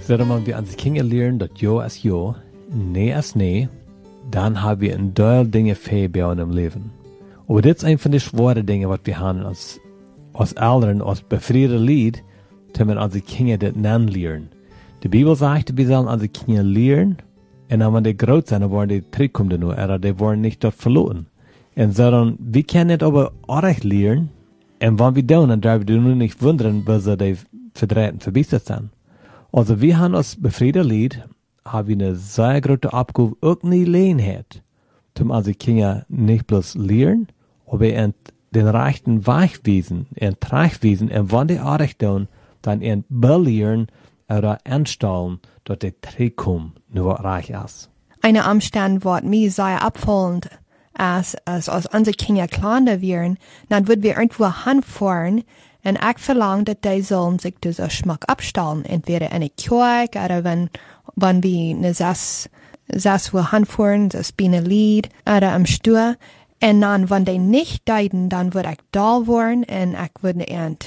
Wenn wir an die Kinder lernen, dass ja ist ja, nee ist nee, dann haben wir ein Teil Dinge fähig im Leben. Aber das ist ein von den schweren Dingen, was wir haben als Eltern, als befriede Lied, wenn wir an die Kinder das nennen lernen. Die Bibel sagt, wir sollen an die Kinder lernen, und dann, wenn die groß sind, dann wollen die zurückkommen nur, oder die wollen nicht dort verloren. Und so dann, wir können nicht aber auch lernen, und wenn wir tun, dann darf wir nur nicht wundern, weil sie die verdreht und verbessert sind. Also wir haben als befriede Lied, haben wir eine sehr große Abgabe auch nie Lehnheit, um unsere Kinder nicht bloß lernen, aber in den rechten Weg wiesen, in Treich wiesen, und wenn die auch tun, dann in belehren oder anstellen, dass die zurückkommen, nur reich ist. Eine Umstand wird mir sehr abfallend, als unsere Kinder kleiner werden, dann würden wir irgendwo hinfahren, und ich verlange, dass die sollen sich so Schmuck abstellen, entweder in der Kirche oder wenn wir eine Sass wo hinfahren, das bin ein Lied oder am Stuhl. Und dann, wenn die nicht deuten, dann würde ich da werden und ich würde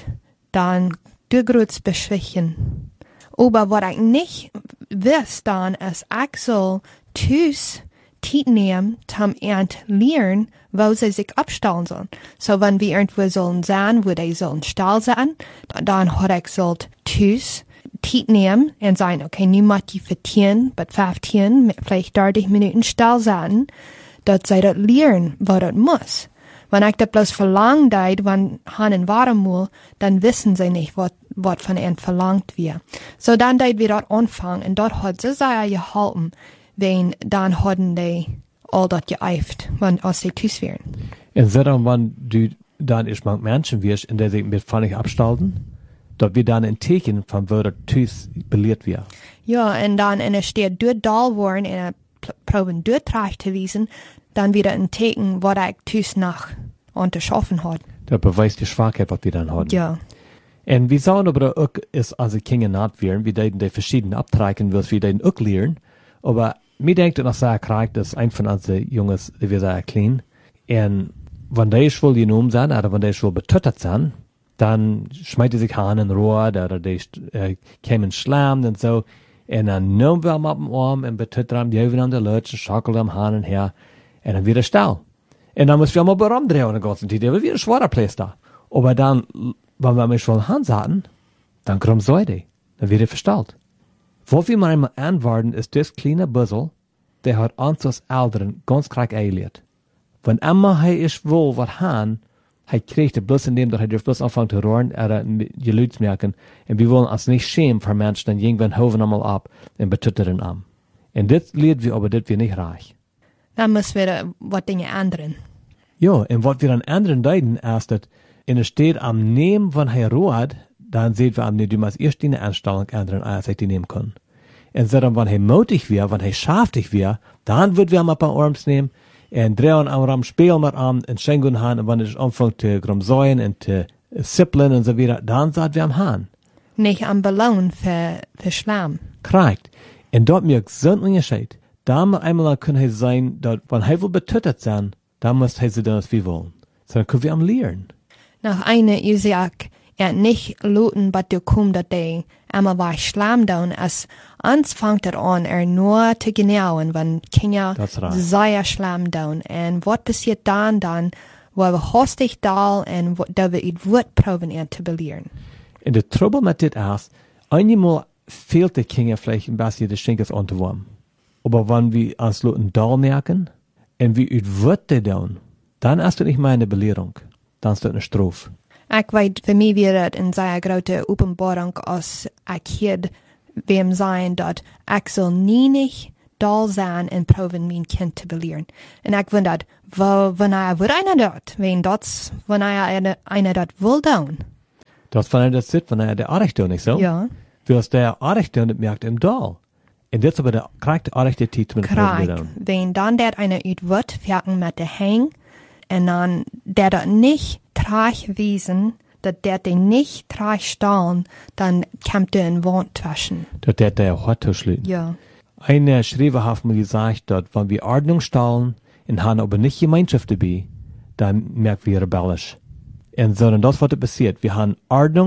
dann durchgrüß beschwächen. Aber was ich nicht weiß, dann ist, ich soll Tüß Zeit nehmen, zum lernen, wo sie sich abstellen sollen. So, wenn wir irgendwo sollen sein, wo die sollen Stall sein, dann hat ich sollt Tüß Zeit nehmen und sagen, okay, niemand die für 10, aber 15, vielleicht 30 Minuten Stall sein, dass sie das lernen, was das muss. Wenn ich das bloß verlangen deit, wenn Hanen warten muss, dann wissen sie nicht, was von ihnen verlangt wird. So, dann deit wir dort anfangen, und dort hat sie sehr geholfen, wenn dann hatten die all das geeift, wenn aus sie tüß wären. Und so dann, wenn du dann ist man Menschen wirst, in der sich mit Pfannig abstalten, dort wird dann ein Teken von wo der Tüß belehrt wird. Ja, und dann in der steht durch Dahl worden, in der Proben durchtreich zu wiesen, dann wieder ein Teken, was ich tüß nach unterschaffen hat. Das beweist die Schwachheit, was wir dann haben. Ja. Und wir sagen aber auch, ist also Kinder nicht werden, wir den die verschiedenen abtreiben, was wir den auch lernen, aber mir denkt noch sehr krank, dass ein von unseren Jungs, die wir sehr klein, und wenn die schwul genommen sind, oder wenn die schwul betötet sind, dann schmeißt sich an ein Rohr, oder die kämen Schlamm und so, und dann nehmen wir ihn auf den Arm und betötet ihn, geben ihm die Lutschen, schaukeln ihm Hahn und her, und dann wieder still. Und dann müssen wir mal rumdrehen den ganzen Tag, aber wieder ein schwerer Platz da. Aber dann, wenn wir mich schon Hand hatten, dann kommt so die, dann wird er verstellt. Wo wir mal einmal anwarten, ist das kleine Büssel, der hat uns als Eltern ganz krank eingelehrt. Wenn immer ist wohl was haben, kriegt er bloß in dem, dass er bloß anfangen zu rohren, oder die Leute merken, und wir wollen uns nicht schämen für Menschen, dann irgendwann hoven einmal ab und betüttern an. Und das lehrt wir, aber das wir nicht reich. Dann müssen wir was Dinge ändern. Ja, und was wir dann ändern deuten, ist, dass in der steht am Nehmen, wenn er rohrt, dann sehen wir am nicht, du musst erst die Anstellung ändern, als ich die nehmen kann. Und so dann, wenn er mutig wird, wenn er schaftig wird, dann wird wir ihm ein paar Arms nehmen, und drehen am Raum, spielen mit ihm, und schenken han, und wenn er anfängt zu grumsäuen und zu sippeln und so weiter, dann sagt wir am Hahn. Nicht am Belohn für Schlamm. Korrekt. Und dort mir gesund Unterschied. Da einmal kann er sein, dass, wenn er will betüttert sein, dann muss er sie dann, was wir wollen. So dann können wir am lernen. Nach einer Isaac, nicht luten, but du kommst, dass die einmal bei Schlamm down, als uns fängt es an, nur zu genauen, wenn Kinder sehr Schlamm down. Und was passiert dann, wo wir hostig da, und da wir it wird proben, zu belehren. Und der Trouble mit das ist, einmal fehlt der Kinder vielleicht ein bisschen des Schenkes anzuwärmen. Aber wenn wir uns Leuten da merken, und wie it wird der down, dann ist das nicht mehr eine Belehrung. Dann ist das eine Strophe. Ich weiß, für mich wird es eine sehr große Offenbarung, als ich hier wem sein, dass ich soll nie nicht da sein und proben, mein Kind zu belehren. Und ich wundere, wenn wird einer dort, wenn einer dort will tun. Das, wenn er das sieht, wenn er der Arich tun, nicht so? Ja. Wie aus der Arich tun, das merkt im Dahl. Und das aber der korrekte Arich der Titel mit Korrekt. Wenn dann der einer üt wird, fertig mit der Hang, und dann der dort nicht traich wiesen, dass der den nicht traich stahlen, dann kommt der in Wand waschen. Dass der Hort schlüten. Ja. Einer Schreiber hat mir gesagt, dass wenn wir Ordnung stahlen, und haben aber nicht Gemeinschaft dabei, dann merken wir rebellisch. Und sondern das, was passiert. Wir haben Ordnung,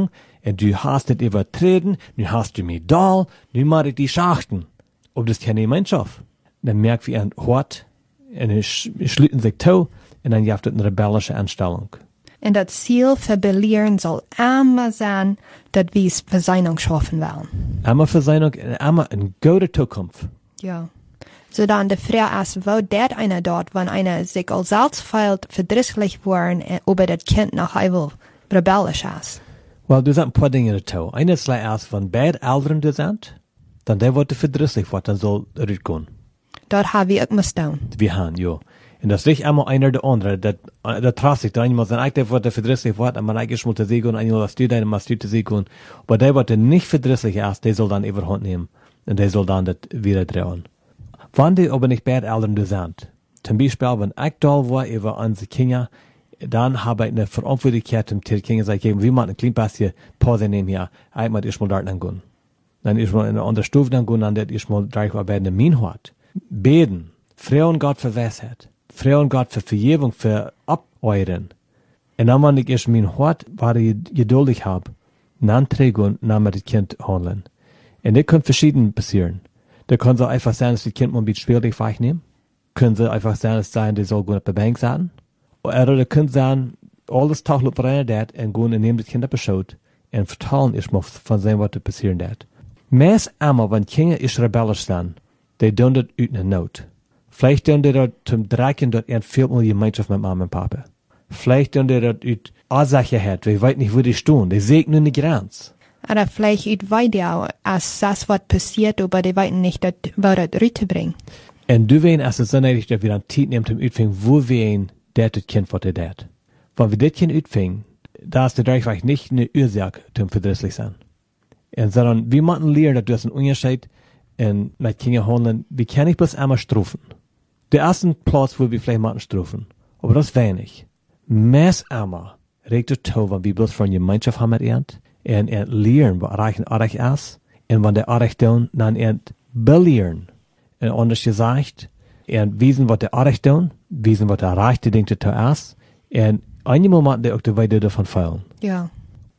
Und du hast es übertreten, nu hast du mich da, nu mach ich die Schachten. Ob das keine Gemeinschaft. Dann merkt wie ein Hort, und es schließen sich zu, und dann gibt es eine rebellische Anstellung. Und das Ziel für Belehren soll immer sein, dass wir Versöhnung schaffen wollen. Immer Versöhnung, immer eine gute Zukunft. Ja. So dann die Frage ist, wo det einer dort, wenn einer sich als selbst fehlt, verdrießlich worden, über das Kind noch einmal rebellisch ist? Well, du sagst ein paar Dinge dazu. Eine ist erst, wenn beide Eltern du sind, dann der wird verdrießlich wird, dann soll gehen. Dort haben wir auch müssen tun. Wir haben, ja. Und das ist nicht einmal einer der andere, der trassig, der einmal sein eigener wird, der verdrießlich wird, und man eigentlich muss der Sieg und einmal was du deine, was du der Sieg und, aber der wird nicht verdrießlich erst, der soll dann überhand nehmen. Und der soll dann das wieder drehen. Wenn die aber nicht beide Eltern du sind, zum Beispiel, wenn ich da war über unsere Kinder, dann habe ich eine Verantwortlichkeit, um die Kinder zu geben, wie man ein kleines bisschen Pause nehmen hier, einmal ist mal dort angehen. Dann ist mal in einer anderen Stufe angehen, dann ist mal gleich bei der Min hat. Beten, Frauen Gott für Weisheit, Frauen Gott für Vergebung, für Abeuren. Und dann, wenn ich erst mein Hort, war ich geduldig habe, dann träge und dann mit dem Kind handeln. Und das kann verschieden passieren. Da kann so einfach sein, dass das Kind mal ein bisschen schwierig wegnehmen. Können sie einfach sein, dass die soll gut auf der Bank sein. Oder da können sein, alles taucht auf rein dat und gehen und nehmen das Kind auf die Schuld und vertellen ist mal von dem, was da passieren dat. Meist einmal, wenn Kinder ist rebellisch sind, die tun das aus einer Not. Vielleicht tun die das zum Drecken, dort viel mehr Gemeinschaft mit Mama und Papa. Vielleicht tun die das aus Unsicherheit, wir wissen nicht, wo die stehen, die sehen nur eine Grenze. Oder vielleicht ut weiter, als das, was passiert, aber die weiten nicht, dass wir das rüberbringen. Und du weißt, als es so nötig, dass wir dann Zeit nehmen zum Utfingen, wo wir ein das Kind was dat. Wenn wir das Kind utfingen, da ist der Dreieck nicht eine Ursache zum verdrießlich sein. Und sondern wir müssen lernen, dass du hast einen Unterschied und mit Kindern handeln, wir können nicht bloß einmal strufen. Der erste Platz, wo wir vielleicht müssen strufen, aber das ist wenig. Meist einmal regt es zu, wenn wir bloß von Gemeinschaft haben mit ihnen, und lernen, was Reich ist, und wenn der Reich tun, dann belehren. Und anders gesagt, und wissen, was der Reich tun, wissen, was der Reich Ding zu ist, und einmal machen die auch die Weide davon feilen. Ja.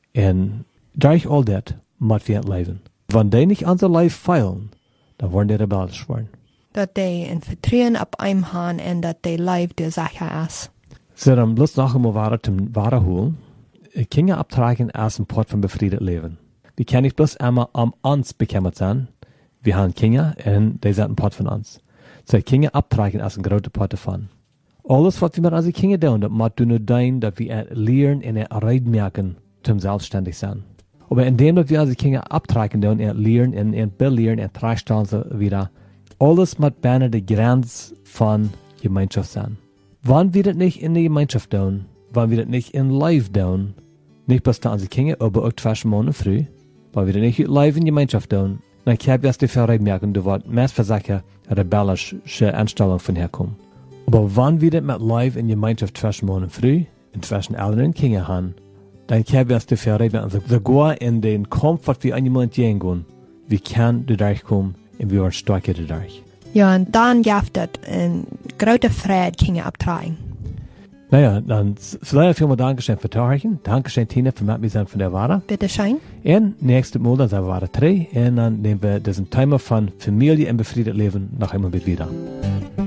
Und durch all das muss wir leben. Wenn die nicht unser Leben feilen, dann wollen die rebellisch werden. Dass die ein Vertrauen ab einem haben und dass die Leben der Sache ist. So, dann bloß noch einmal weiter zum Wahre holen. Kinder abtragen als ein Port von befriedet Leben. Wir können nicht bloß einmal am uns bekämmert sein. Wir haben Kinder und die sind ein Port von uns. So, Kinder abtragen als ein großer Port davon. Alles, was wir mit unseren Kindern tun, das muss nur sein, dass wir lernen und merken, zum selbstständig sein. Aber indem wir unsere Kinder abtragen und lernen und belehren und treistellen sie wieder, alles muss beinahe die Grenze von Gemeinschaft sein. Wenn wir das nicht in der Gemeinschaft tun, wenn wir das nicht in Live tun, nicht bloß da unsere Kinder, aber auch 2 Monate früh, wenn wir das nicht live in Gemeinschaft tun, dann kann ich die Verreit merken, du wirst mehr für Sachen rebellische Anstellung von herkommen. Aber wenn wir das mit live in Gemeinschaft 2 Monate früh, in zwischen Eltern und Kindern haben, dann können wir die Verreit merken, sogar in den Kampf, was wir an jemanden gehen, wir können dadurch kommen und wir werden stärker dadurch. Ja, und dann gibt es ein großer Fried, Kinder abtragen. Naja, dann vielleicht vielen Dankeschön für Tauchen. Dankeschön, Tina, für mit mir sein von der Ware. Bitte schön. Und nächstes Mal, dann sind wir Ware 3. Und dann nehmen wir diesen Thema von Familie und befriedet Leben noch einmal mit wieder.